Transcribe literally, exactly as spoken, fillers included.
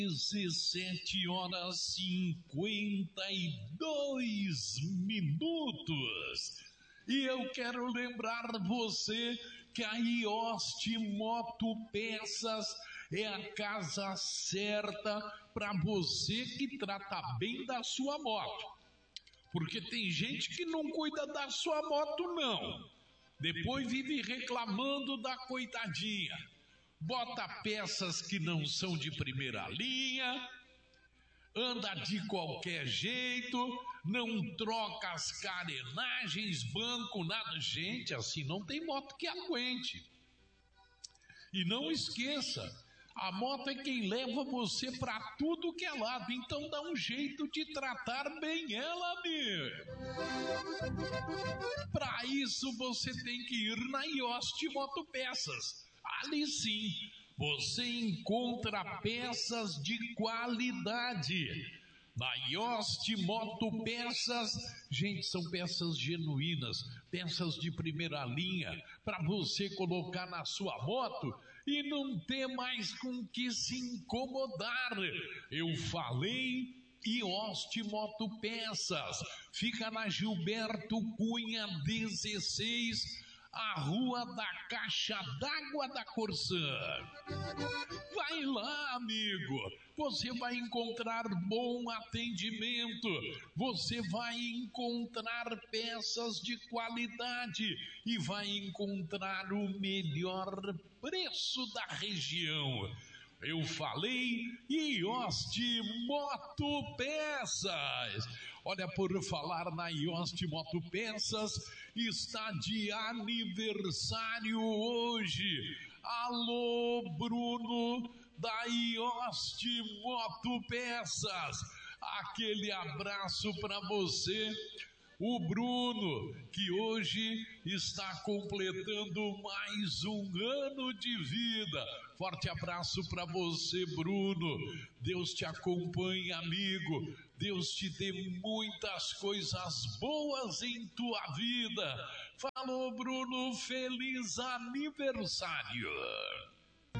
dezessete horas e cinquenta e dois minutos. E eu quero lembrar você que a Ioste Motopeças é a casa certa para você que trata bem da sua moto. Porque tem gente que não cuida da sua moto, não. Depois vive reclamando da coitadinha. Bota peças que não são de primeira linha, anda de qualquer jeito, não troca as carenagens, banco, nada. Gente, assim não tem moto que aguente. E não esqueça, a moto é quem leva você para tudo que é lado, então dá um jeito de tratar bem ela, amigo. Para isso você tem que ir na Ioste Motopeças. Ali sim, você encontra peças de qualidade. Na Ioste Motopeças, gente, são peças genuínas, peças de primeira linha, para você colocar na sua moto e não ter mais com que se incomodar. Eu falei Ioste Motopeças, fica na Gilberto Cunha dezesseis, a Rua da Caixa d'Água da Corsã. Vai lá, amigo, você vai encontrar bom atendimento, você vai encontrar peças de qualidade e vai encontrar o melhor preço da região. Eu falei Ioste Motopeças. Olha, por falar na Ioste Motopeças, está de aniversário hoje. Alô, Bruno da Ioste Motopeças. Aquele abraço para você. O Bruno, que hoje está completando mais um ano de vida. Forte abraço para você, Bruno. Deus te acompanhe, amigo. Deus te dê muitas coisas boas em tua vida. Falou, Bruno. Feliz aniversário.